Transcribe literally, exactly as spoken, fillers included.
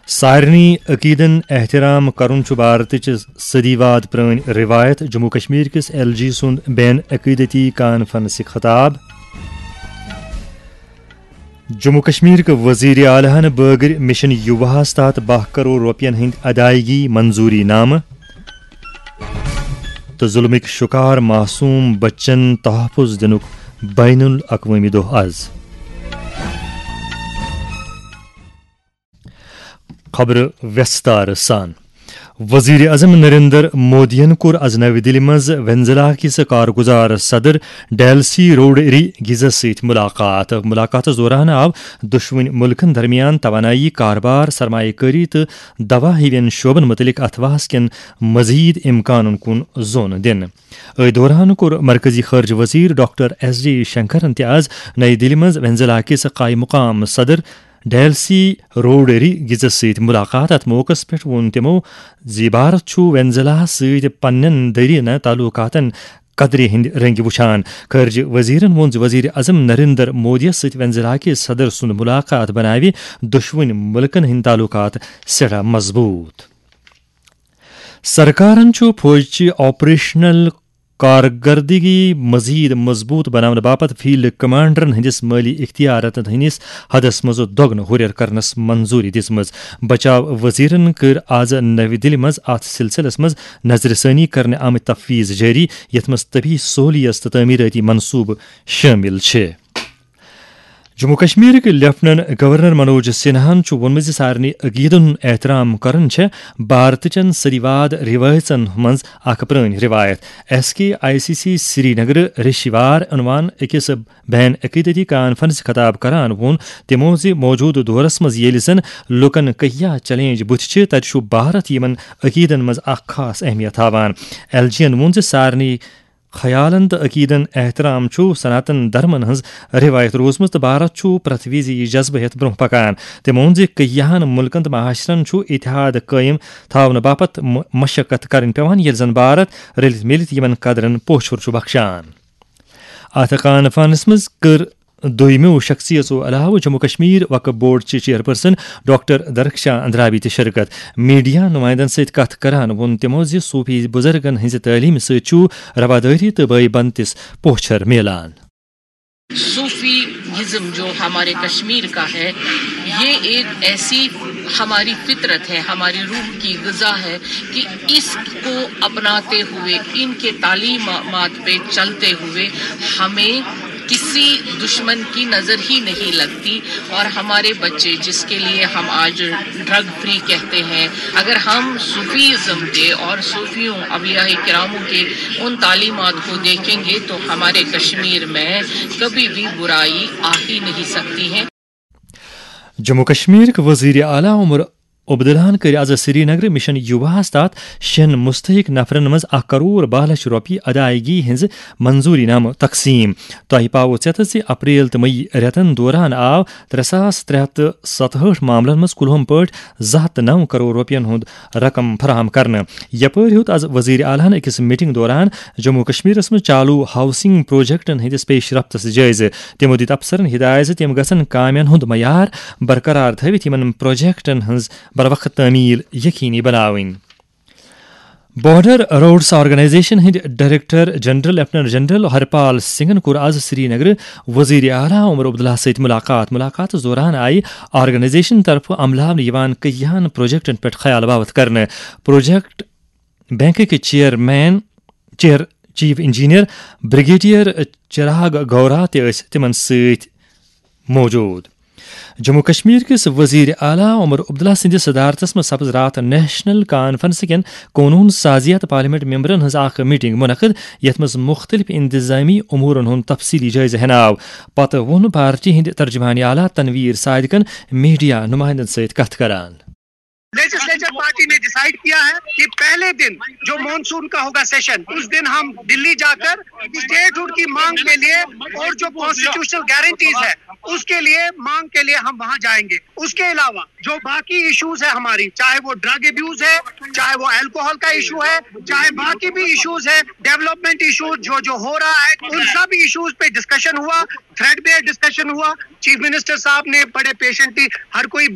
سارنی عقیدن احترام کرن چھ بھارتچ صدی واد پرانی روایت. جموں کشمیر کس ایل جی سند بین عقیدتی کانفرنس خطاب. جموں کشمیر کے وزیر اعلیٰ بٲگر مشن یوواہس تحت باہ کروڑ روپین ہند ادائیگی منظوری نامہ. تو ظلمک شکار معصوم بچن تحفظ دنک بین الاقوامی دہ آز. خبر وستار سان. وزیر اعظم نریندر مودین کور از نو دلی مز وینزویلا کس کارگزار صدر ڈیلسی روڈریگزس ست ملاقات. ملاقات دوران آو دشوین ملکن درمیان توانائی کاربار سرمایہ کاری تو دوا ہیوین شعبن متعلق اتواس کن مزید امکان کن زون دن. ای دوران کور مرکزی خارج وزیر ڈاکٹر ایس جے شنکرن تاز نئی دلی مز وینزویلا کس قائم مقام صدر ڈیلسی روڈریگزس ست ملاقات. ات موقع پہ وون تمو زی بھارت چھ وینزویلا ست پنن درینہ تعلقاتن قدرے ہند رنگ وچھان. خارج وزیرن وون وزیر اعظم نریندر مودی ست وینزویلا کے صدر سند ملاقات بناوی دشوین ملکن ہند تعلقات سٹھا مضبوط. سرکارن چھ فوجچہ آپریشنل کارکردگی مزید مضبوط بنانے باپت فیلڈ کمانڈرن ہندس مالی اختیارات ہندس حدس مز دگن ہریر کرنس منظوری دم. بچاو وزیرن کر آز نو دلی مز ات سلسلس مز نظر ثانی کرنے آمت تفویض جاری یت مز طبی سہولیت تو تعمیراتی منصوبہ شامل چھ. جموں کشمیر کے لیفٹننٹ گورنر منوج سنہان وونمت زِ سارنی عقیدن احترام کرن چھ بھارت چن صدی واد روایتن مز اخ پرانی روایت. ایس کے آئی سی سی سری نگر رشیوار عنوان اکس بین عقیدتی کانفرنس خطاب کران وون تمو زِ موجود دورس مز ییٚلہِ زن لوکن کہیا چیلنج بُتھِ چھ تتہِ چھُ بھارت یمن عقیدن مز اخ خاص اہمیت تھاوان. ایل جی ین وون زِ سارنی خیالن تو عقیدن احترام چھو سناتن دھرمن ہز روایت روزمت تو بھارت چھو پرت وز یہ جذبہ ہیت برہ پکان. تمو وون زِ کہیاہن ملکن تو معاشرن چھو اتحاد قائم تھاونہ باپت مشقت کرن پیوان ییٚلہِ زن بھارت رلت ملت یمن قدرن پوچھر چھو بخشان. ات کانفرنس مز کر دویمو شخصیتو علاوہ جموں کشمیر وقف بورڈ چہ چیئرپرسن ڈاکٹر درخشاں اندرابی تہ شرکت. میڈیا نمائندن ست کت کران وون تمو زِ صوفی بزرگن ہز تعلیم ست چھُ رواداری تو بھائی بندتس پوچھر میلان. صوفی ازم جو ہمارے کشمیر کا ہے یہ ایک ایسی ہماری فطرت ہے، ہماری روح کی غذا ہے کہ اس کو اپناتے ہوئے ان کے تعلیمات پہ چلتے ہوئے ہمیں کسی دشمن کی نظر ہی نہیں لگتی. اور ہمارے بچے جس کے لیے ہم آج ڈرگ فری کہتے ہیں، اگر ہم صوفیزم کے اور صوفیوں اولیاء کراموں کے ان تعلیمات کو دیکھیں گے تو ہمارے کشمیر میں کبھی بھی برائی آ ہی نہیں سکتی ہے. جموں کشمیر کے وزیر اعلیٰ عمر عبداللہ کر آز سری نگر مشن یوواہس تحت شین مستحق نفرن مز اخ کروڑ باہ لچھ روپیہ ادائیگی ہز منظوری نامہ تقسیم. تہ پاو ژےٚ زِ اپریل تو مئی ریتن دوران آو ترے ساس ترے ہتھ ستہٹھ معاملن مز کلہم پٲٹھۍ زٕ ہتھ نو کروڑ روپین ہند رقم فراہم کرنے. یپٲرۍ ہیوٚت آز وزیر اعلیٰ أکس میٹنگ دوران جموں کشمیرس مز چالو ہاؤسنگ پروجیکٹن ہندس پیش رفتس جٲیزٕ. تمو دِتۍ افسرن ہدایت زِ تِم گژھن کامین ہند معیار برقرار تھٲوِتھ یمن پروجیکٹن ہنز بر وقت تعمیل یقینی بناوین. بارڈر روڈس آرگنائزیشن ہند ڈائریکٹر جنرل لیفٹننٹ جنرل ہرپال سنگھن کور آز سری نگر وزیر اعلیٰ عمر عبداللہ ست ملاقات. ملاقات دوران آئی آرگنائزیشن طرف عملاون یوان کہیاہن پروجیکٹن پہ خیال باوت کرنے. پروجیکٹ بینک کے chairman chair chief engineer brigadier چراغ گورا تہ تمن ست موجود. جموں کشمیر کس وزیر اعلیٰ عمر عبداللہ سندس صدارتس مز سپز رات نیشنل کانفرنس کین قونون سازیہ تو پارلیمنٹ ممبرن ہز اخ میٹنگ منعقد یت مز مختلف انتظامی امورن ہند تفصیلی جائزہ ہن آو. پتہ وون پارٹی ہند ترجمان اعلیٰ تنویر صادقن میڈیا نمائندن ست کت کران. لیجسلیچر پارٹی نے ڈیسائیڈ کیا ہے کہ پہلے دن جو مانسون کا ہوگا سیشن اس دن ہم دلی جا کر اسٹیٹ ہوڈ کی مانگ کے لیے اور جو کانسٹیٹیوشنل گارنٹیز ہے اس کے لیے مانگ کے لیے ہم وہاں جائیں گے. اس کے علاوہ جو باقی ایشوز ہے ہماری، چاہے وہ ڈرگ ابیوز ہے، چاہے وہ الکوہول کا ایشو ہے، چاہے باقی بھی ایشوز ہے، ڈیولپمنٹ ایشوز جو جو ہو رہا ہے، ان سب ایشوز پہ ڈسکشن ہوا، تھریڈ بیئر ڈسکشن ہوا. چیف منسٹر صاحب نے بڑے پیشنٹلی ہر کوئی